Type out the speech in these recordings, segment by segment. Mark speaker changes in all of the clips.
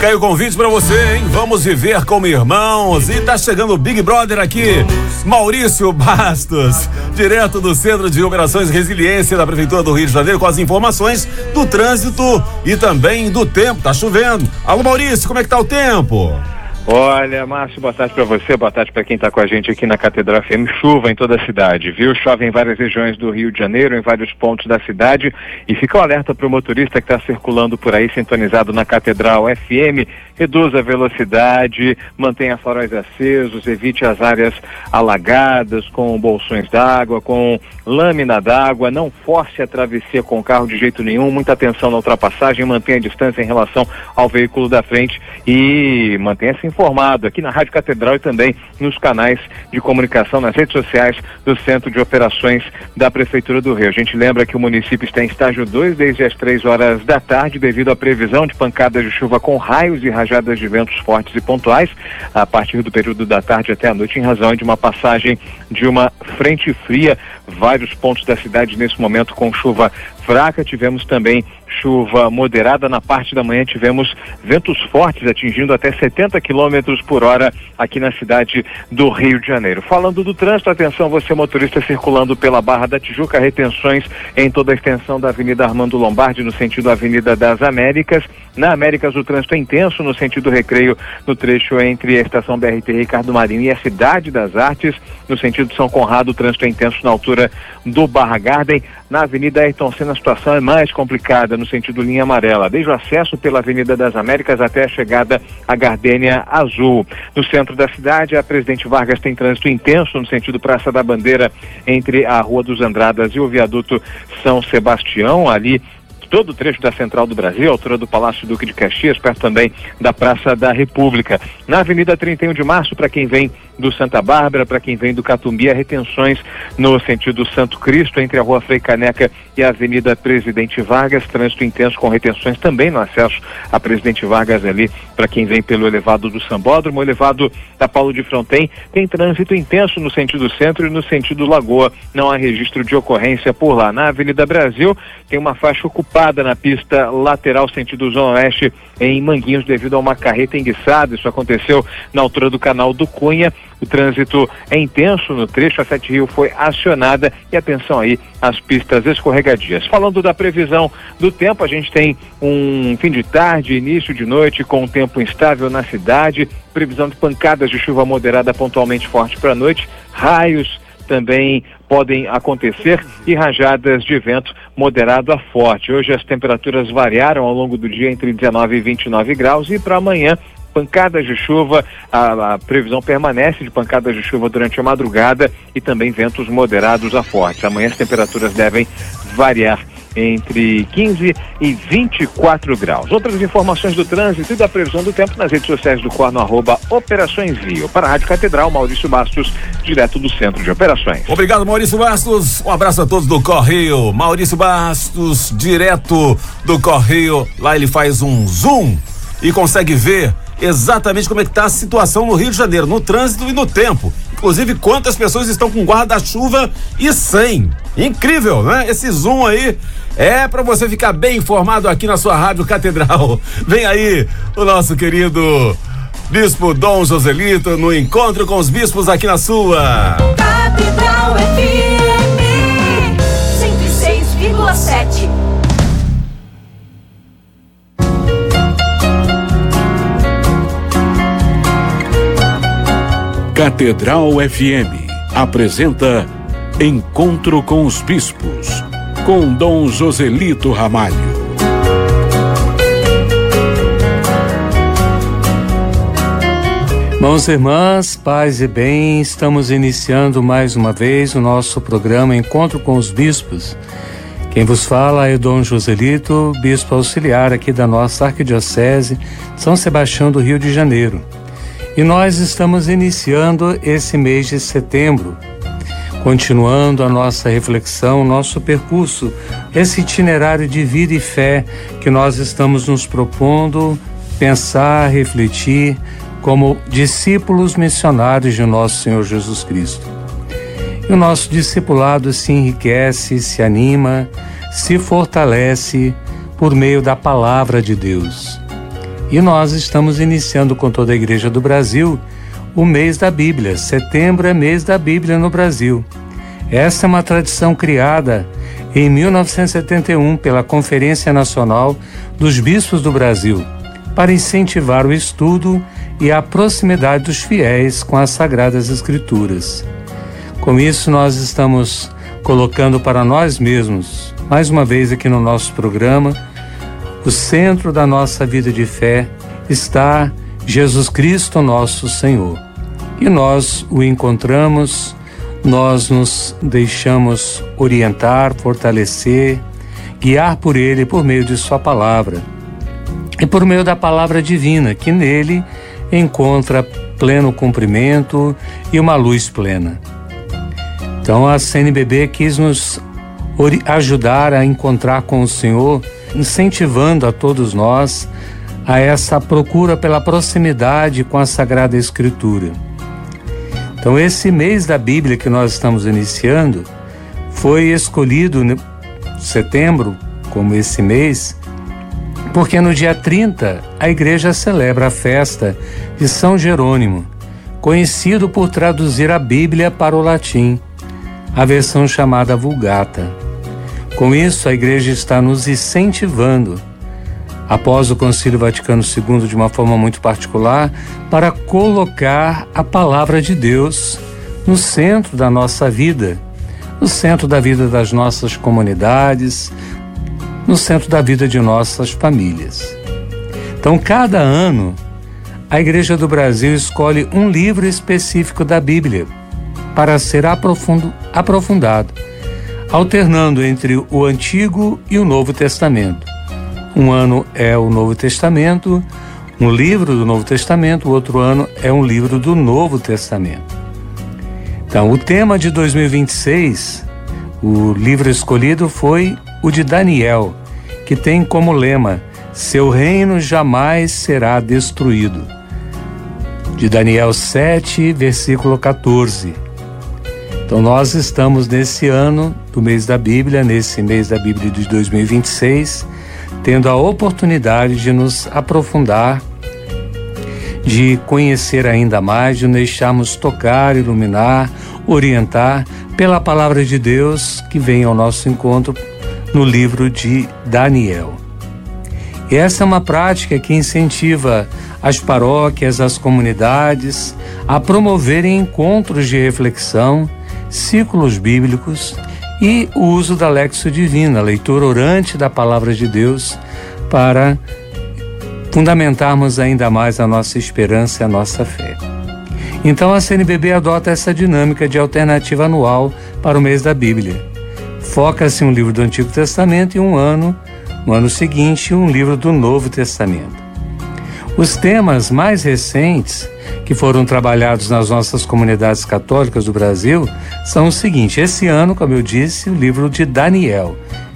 Speaker 1: Fica aí o convite pra você, hein? Vamos viver como irmãos. E tá chegando o Big Brother aqui, Maurício Bastos, direto do Centro de Operações Resiliência da Prefeitura do Rio de Janeiro, com as informações do trânsito e também do tempo. Tá chovendo. Alô, Maurício, como é que tá o tempo?
Speaker 2: Olha, Márcio, boa tarde para você, boa tarde para quem está com a gente aqui na Catedral FM. Chuva em toda a cidade, viu? Chove em várias regiões do Rio de Janeiro, em vários pontos da cidade, e fica o alerta para o motorista que está circulando por aí, sintonizado na Catedral FM. Reduza a velocidade, mantenha faróis acesos, evite as áreas alagadas com bolsões d'água, com lâmina d'água, não force a travessia com o carro de jeito nenhum, muita atenção na ultrapassagem, mantenha a distância em relação ao veículo da frente e mantenha-se informado aqui na Rádio Catedral e também nos canais de comunicação, nas redes sociais do Centro de Operações da Prefeitura do Rio. A gente lembra que o município está em estágio 2 desde as 3 horas da tarde, devido à previsão de pancadas de chuva com raios e rajadas de ventos fortes e pontuais a partir do período da tarde até a noite, em razão de uma passagem de uma frente fria. Vários pontos da cidade nesse momento com chuva fraca. Tivemos também chuva moderada. Na parte da manhã tivemos ventos fortes atingindo até 70 quilômetros por hora aqui na cidade do Rio de Janeiro. Falando do trânsito, atenção você motorista circulando pela Barra da Tijuca, retenções em toda a extensão da Avenida Armando Lombardi no sentido Avenida das Américas. Na Américas o trânsito é intenso no sentido Recreio, no trecho entre a estação BRT Ricardo Marinho e a Cidade das Artes. No sentido São Conrado o trânsito é intenso na altura do Barra Garden. Na Avenida Ayrton Senna a situação é mais complicada no sentido linha amarela, desde o acesso pela Avenida das Américas até a chegada à Gardênia Azul. No centro da cidade, a Presidente Vargas tem trânsito intenso no sentido Praça da Bandeira, entre a Rua dos Andradas e o viaduto São Sebastião, ali todo o trecho da Central do Brasil, à altura do Palácio Duque de Caxias, perto também da Praça da República. Na Avenida 31 de Março, para quem vem do Santa Bárbara, para quem vem do Catumbi, há retenções no sentido Santo Cristo, entre a Rua Frei Caneca e a Avenida Presidente Vargas, trânsito intenso com retenções também no acesso a Presidente Vargas ali, para quem vem pelo elevado do Sambódromo. O elevado da Paulo de Fronten tem trânsito intenso no sentido centro e no sentido Lagoa, não há registro de ocorrência por lá. Na Avenida Brasil tem uma faixa ocupada na pista lateral sentido Zona Oeste em Manguinhos devido a uma carreta enguiçada. Isso aconteceu na altura do Canal do Cunha. O trânsito é intenso no trecho, a 7 Rio foi acionada e atenção aí às pistas escorregadias. Falando da previsão do tempo, a gente tem um fim de tarde, início de noite com um tempo instável na cidade, previsão de pancadas de chuva moderada pontualmente forte para a noite, raios também podem acontecer e rajadas de vento moderado a forte. Hoje as temperaturas variaram ao longo do dia entre 19 e 29 graus e para amanhã pancadas de chuva, a previsão permanece de pancadas de chuva durante a madrugada e também ventos moderados a fortes. Amanhã as temperaturas devem variar entre 15 e 24 graus. Outras informações do trânsito e da previsão do tempo nas redes sociais do COR no @Operações Rio. Para a Rádio Catedral, Maurício Bastos, direto do Centro de Operações.
Speaker 1: Obrigado, Maurício Bastos. Um abraço a todos do COR Rio. Maurício Bastos, direto do COR Rio. Lá ele faz um zoom e consegue ver exatamente como é que está a situação no Rio de Janeiro, no trânsito e no tempo. Inclusive, quantas pessoas estão com guarda-chuva e sem. Incrível, né? Esse zoom aí é para você ficar bem informado aqui na sua Rádio Catedral. Vem aí o nosso querido Bispo Dom Joselito no Encontro com os Bispos aqui na sua
Speaker 3: Catedral FM 106,7.
Speaker 4: Catedral FM apresenta Encontro com os Bispos, com Dom Joselito Ramalho.
Speaker 5: Irmãos e irmãs, paz e bem, estamos iniciando mais uma vez o nosso programa Encontro com os Bispos. Quem vos fala é Dom Joselito, bispo auxiliar aqui da nossa Arquidiocese de São Sebastião do Rio de Janeiro. E nós estamos iniciando esse mês de setembro, continuando a nossa reflexão, nosso percurso, esse itinerário de vida e fé que nós estamos nos propondo pensar, refletir como discípulos missionários de nosso Senhor Jesus Cristo. E o nosso discipulado se enriquece, se anima, se fortalece por meio da palavra de Deus. E nós estamos iniciando com toda a Igreja do Brasil o mês da Bíblia. Setembro é mês da Bíblia no Brasil. Essa é uma tradição criada em 1971 pela Conferência Nacional dos Bispos do Brasil, para incentivar o estudo e a proximidade dos fiéis com as Sagradas Escrituras. Com isso, nós estamos colocando para nós mesmos, mais uma vez aqui no nosso programa, o centro da nossa vida de fé está Jesus Cristo, nosso Senhor. E nós o encontramos, nós nos deixamos orientar, fortalecer, guiar por Ele por meio de Sua palavra. E por meio da palavra divina, que nele encontra pleno cumprimento e uma luz plena. Então a CNBB quis nos ajudar a encontrar com o Senhor, incentivando a todos nós a essa procura pela proximidade com a Sagrada Escritura. Então esse mês da Bíblia que nós estamos iniciando foi escolhido em setembro como esse mês, porque no dia 30 a igreja celebra a festa de São Jerônimo, conhecido por traduzir a Bíblia para o latim, a versão chamada Vulgata. Com isso, a igreja está nos incentivando, após o Concílio Vaticano II, de uma forma muito particular, para colocar a palavra de Deus no centro da nossa vida, no centro da vida das nossas comunidades, no centro da vida de nossas famílias. Então, cada ano, a Igreja do Brasil escolhe um livro específico da Bíblia para ser aprofundado, alternando entre o Antigo e o Novo Testamento. Um ano é o Novo Testamento, um livro do Novo Testamento, o outro ano é um livro do Novo Testamento. Então, o tema de 2026, o livro escolhido foi o de Daniel, que tem como lema: seu reino jamais será destruído. De Daniel 7, versículo 14. Então nós estamos nesse ano do mês da Bíblia, nesse mês da Bíblia de 2026, tendo a oportunidade de nos aprofundar, de conhecer ainda mais, de nos deixarmos tocar, iluminar, orientar pela palavra de Deus que vem ao nosso encontro no livro de Daniel. E essa é uma prática que incentiva as paróquias, as comunidades a promoverem encontros de reflexão, ciclos bíblicos e o uso da Lexio Divina, a leitura orante da palavra de Deus, para fundamentarmos ainda mais a nossa esperança e a nossa fé. Então a CNBB adota essa dinâmica de alternativa anual para o mês da Bíblia. Foca-se um livro do Antigo Testamento e no ano seguinte, um livro do Novo Testamento. Os temas mais recentes que foram trabalhados nas nossas comunidades católicas do Brasil são os seguintes. Esse ano, como eu disse, o livro de Daniel,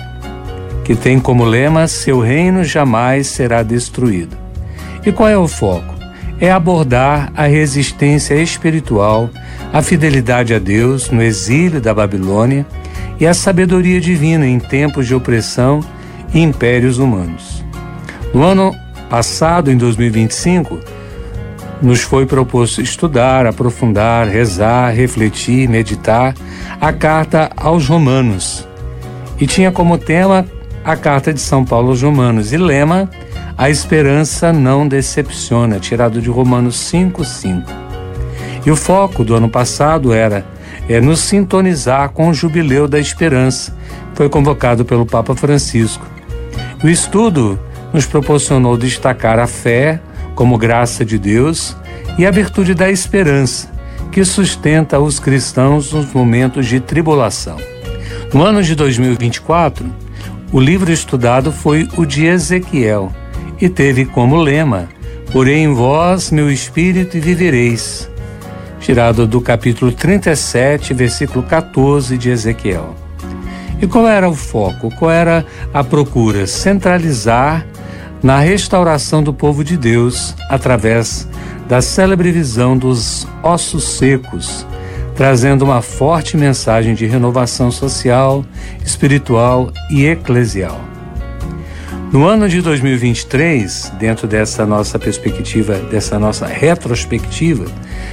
Speaker 5: que tem como lema: seu reino jamais será destruído. E qual é o foco? É abordar a resistência espiritual, a fidelidade a Deus no exílio da Babilônia e a sabedoria divina em tempos de opressão e impérios humanos. No ano passado, em 2025, nos foi proposto estudar, aprofundar, rezar, refletir, meditar a carta aos Romanos. E tinha como tema a carta de São Paulo aos Romanos e lema: a esperança não decepciona, tirado de Romanos 5:5. E o foco do ano passado era nos sintonizar com o Jubileu da Esperança, que foi convocado pelo Papa Francisco. O estudo nos proporcionou destacar a fé como graça de Deus e a virtude da esperança, que sustenta os cristãos nos momentos de tribulação. No ano de 2024, o livro estudado foi o de Ezequiel e teve como lema: porém em vós meu espírito e vivereis, tirado do capítulo 37, versículo 14 de Ezequiel. E qual era o foco? Qual era a procura? Centralizar na restauração do povo de Deus através da célebre visão dos ossos secos, trazendo uma forte mensagem de renovação social, espiritual e eclesial. No ano de 2023, dentro dessa nossa perspectiva, dessa nossa retrospectiva,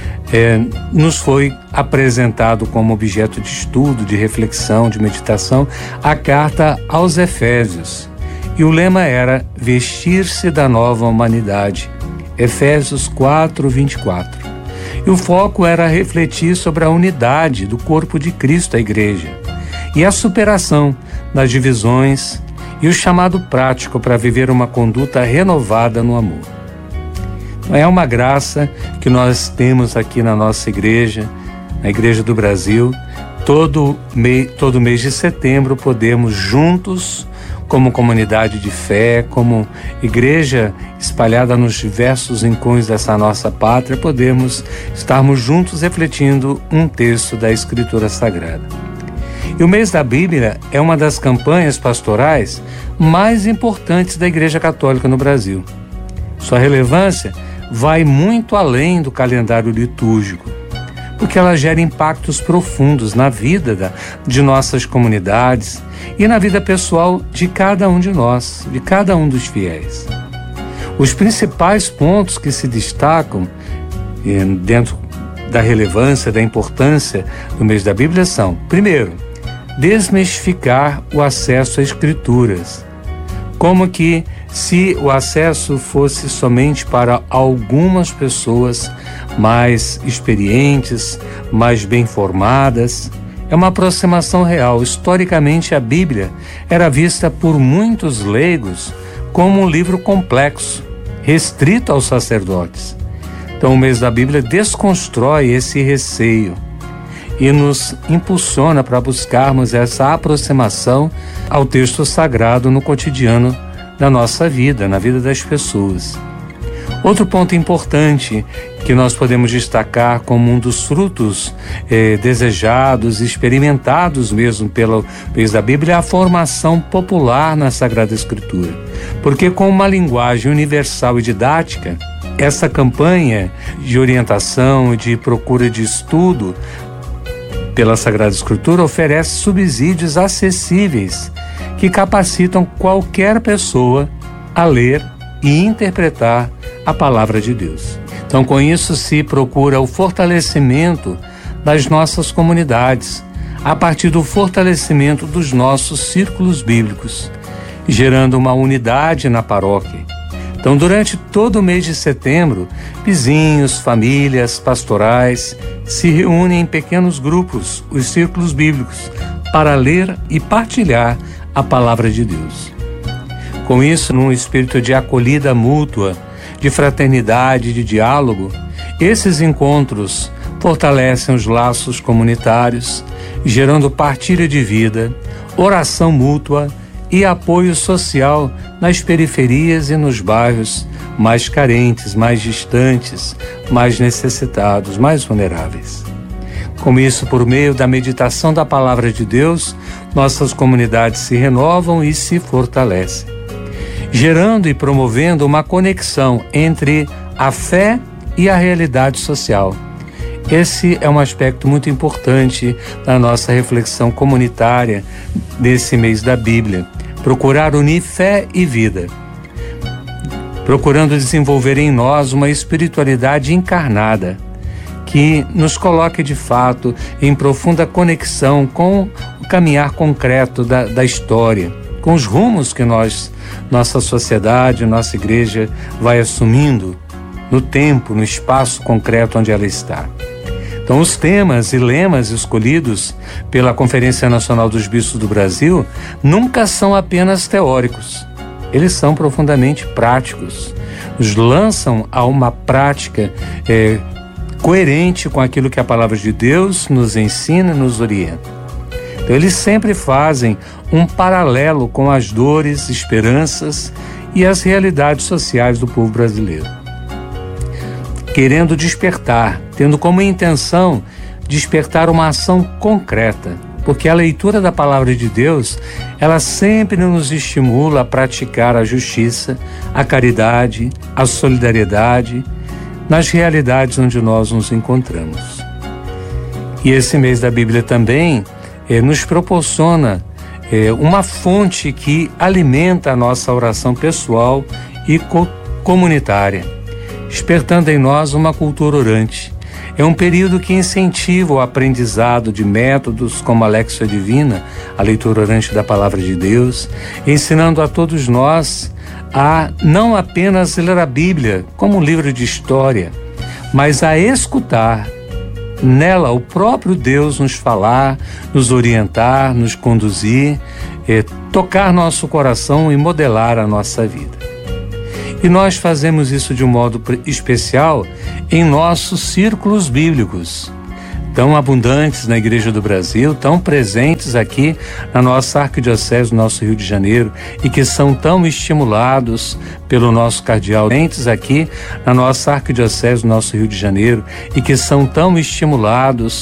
Speaker 5: nos foi apresentado como objeto de estudo, de reflexão, de meditação, a carta aos Efésios. E o lema era vestir-se da nova humanidade, Efésios 4:24. E o foco era refletir sobre a unidade do corpo de Cristo, a igreja, e a superação das divisões e o chamado prático para viver uma conduta renovada no amor. É uma graça que nós temos aqui na nossa igreja, na Igreja do Brasil. Todo mês de setembro podemos juntos, como comunidade de fé, como igreja espalhada nos diversos rincões dessa nossa pátria, podemos estarmos juntos refletindo um texto da Escritura Sagrada. E o mês da Bíblia é uma das campanhas pastorais mais importantes da Igreja Católica no Brasil. Sua relevância vai muito além do calendário litúrgico, porque ela gera impactos profundos na vida de nossas comunidades e na vida pessoal de cada um de nós, de cada um dos fiéis. Os principais pontos que se destacam dentro da relevância, da importância do mês da Bíblia são, primeiro, desmistificar o acesso às Escrituras, como que se o acesso fosse somente para algumas pessoas mais experientes, mais bem formadas. É uma aproximação real. Historicamente, a Bíblia era vista por muitos leigos como um livro complexo, restrito aos sacerdotes. Então, o mês da Bíblia desconstrói esse receio e nos impulsiona para buscarmos essa aproximação ao texto sagrado no cotidiano da nossa vida, na vida das pessoas. Outro ponto importante que nós podemos destacar como um dos frutos desejados e experimentados mesmo pelo mês da Bíblia é a formação popular na Sagrada Escritura. Porque com uma linguagem universal e didática, essa campanha de orientação e de procura de estudo pela Sagrada Escritura oferece subsídios acessíveis que capacitam qualquer pessoa a ler e interpretar a palavra de Deus. Então, com isso se procura o fortalecimento das nossas comunidades, a partir do fortalecimento dos nossos círculos bíblicos, gerando uma unidade na paróquia. Então, durante todo o mês de setembro, vizinhos, famílias, pastorais se reúnem em pequenos grupos, os círculos bíblicos, para ler e partilhar a palavra de Deus. Com isso, num espírito de acolhida mútua, de fraternidade, de diálogo, esses encontros fortalecem os laços comunitários, gerando partilha de vida, oração mútua e apoio social nas periferias e nos bairros mais carentes, mais distantes, mais necessitados, mais vulneráveis. Com isso, por meio da meditação da palavra de Deus, nossas comunidades se renovam e se fortalecem, gerando e promovendo uma conexão entre a fé e a realidade social. Esse é um aspecto muito importante da nossa reflexão comunitária desse mês da Bíblia. Procurar unir fé e vida, procurando desenvolver em nós uma espiritualidade encarnada, que nos coloque de fato em profunda conexão com o caminhar concreto da história, com os rumos que nossa sociedade, nossa igreja vai assumindo no tempo, no espaço concreto onde ela está. Então, os temas e lemas escolhidos pela Conferência Nacional dos Bispos do Brasil nunca são apenas teóricos. Eles são profundamente práticos. Nos lançam a uma prática coerente com aquilo que a palavra de Deus nos ensina e nos orienta. Então, eles sempre fazem um paralelo com as dores, esperanças e as realidades sociais do povo brasileiro, querendo despertar, tendo como intenção despertar uma ação concreta, porque a leitura da palavra de Deus, ela sempre nos estimula a praticar a justiça, a caridade, a solidariedade nas realidades onde nós nos encontramos. E esse mês da Bíblia também nos proporciona uma fonte que alimenta a nossa oração pessoal e comunitária, despertando em nós uma cultura orante. É um período que incentiva o aprendizado de métodos como a Léxio Divina, a leitura orante da Palavra de Deus, ensinando a todos nós a não apenas ler a Bíblia como um livro de história, mas a escutar nela o próprio Deus nos falar, nos orientar, nos conduzir, tocar nosso coração e modelar a nossa vida. E nós fazemos isso de um modo especial em nossos círculos bíblicos, tão abundantes na Igreja do Brasil, tão presentes aqui na nossa arquidiocese do nosso Rio de Janeiro e que são tão estimulados pelo nosso cardeal, presentes aqui na nossa arquidiocese do nosso Rio de Janeiro e que são tão estimulados